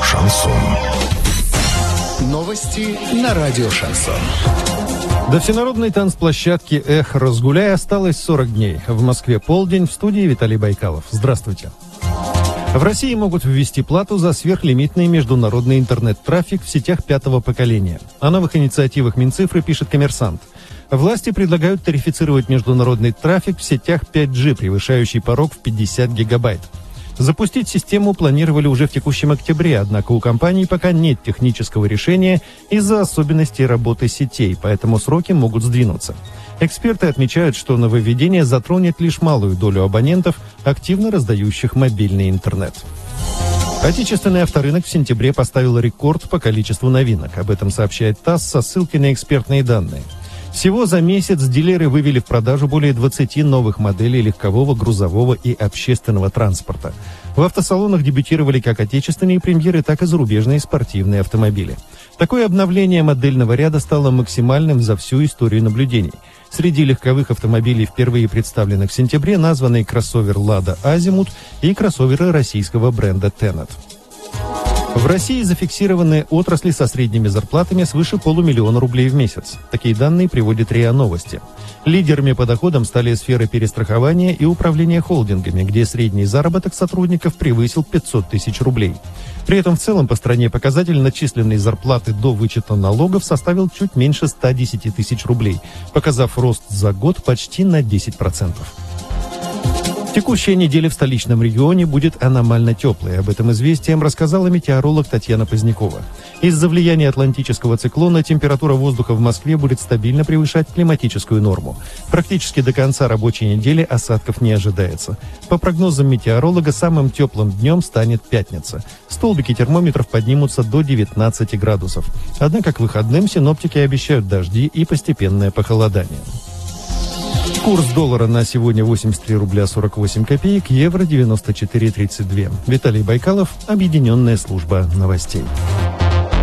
Шансон. Новости на радио Шансон. До всенародной танцплощадки «Эх, разгуляй» осталось 40 дней. В Москве полдень, в студии Виталий Байкалов. Здравствуйте. В России могут ввести плату за сверхлимитный международный интернет-трафик в сетях пятого поколения. О новых инициативах Минцифры пишет «Коммерсант». Власти предлагают тарифицировать международный трафик в сетях 5G, превышающий порог в 50 гигабайт. Запустить систему планировали уже в текущем октябре, однако у компаний пока нет технического решения из-за особенностей работы сетей, поэтому сроки могут сдвинуться. Эксперты отмечают, что нововведение затронет лишь малую долю абонентов, активно раздающих мобильный интернет. Отечественный авторынок в сентябре поставил рекорд по количеству новинок. Об этом сообщает ТАСС со ссылкой на экспертные данные. Всего за месяц дилеры вывели в продажу более 20 новых моделей легкового, грузового и общественного транспорта. В автосалонах дебютировали как отечественные премьеры, так и зарубежные спортивные автомобили. Такое обновление модельного ряда стало максимальным за всю историю наблюдений. Среди легковых автомобилей, впервые представленных в сентябре, названы кроссовер «Лада Азимут» и кроссоверы российского бренда «Тенет». В России зафиксированы отрасли со средними зарплатами свыше 500 000 рублей в месяц. Такие данные приводит РИА Новости. Лидерами по доходам стали сферы перестрахования и управления холдингами, где средний заработок сотрудников превысил 500 000 рублей. При этом в целом по стране показатель начисленной зарплаты до вычета налогов составил чуть меньше 110 000 рублей, показав рост за год почти на 10%. Текущая неделя в столичном регионе будет аномально теплой. Об этом «Известиям» рассказала метеоролог Татьяна Позднякова. Из-за влияния атлантического циклона температура воздуха в Москве будет стабильно превышать климатическую норму. Практически до конца рабочей недели осадков не ожидается. По прогнозам метеоролога, самым теплым днем станет пятница. Столбики термометров поднимутся до 19 градусов. Однако к выходным синоптики обещают дожди и постепенное похолодание. Курс доллара на сегодня 83 рубля 48 копеек, евро 94,32. Виталий Байкалов, Объединенная служба новостей.